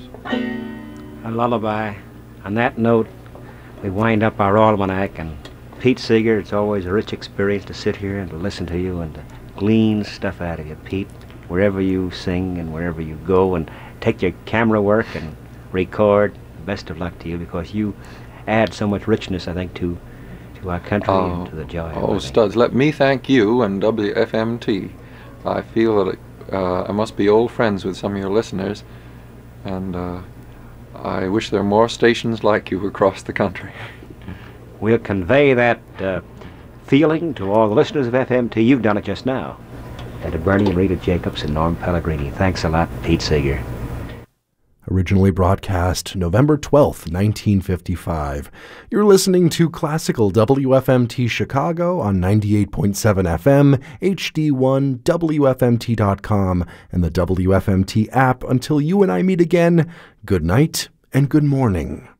A lullaby. On that note, we wind up our almanac, and Pete Seeger, it's always a rich experience to sit here and to listen to you and to glean stuff out of you, Pete, wherever you sing and wherever you go, and take your camera work and record. Best of luck to you, because you add so much richness, I think, to our country and to the joy. Oh, studs, let me thank you and WFMT. I feel that I must be old friends with some of your listeners, and I wish there were more stations like you across the country. We'll convey that feeling to all the listeners of FMT. You've done it just now. And to Bernie and Rita Jacobs and Norm Pellegrini. Thanks a lot, Pete Seeger. Originally broadcast November 12th, 1955. You're listening to Classical WFMT Chicago on 98.7 FM, HD1, WFMT.com, and the WFMT app. Until you and I meet again, good night and good morning.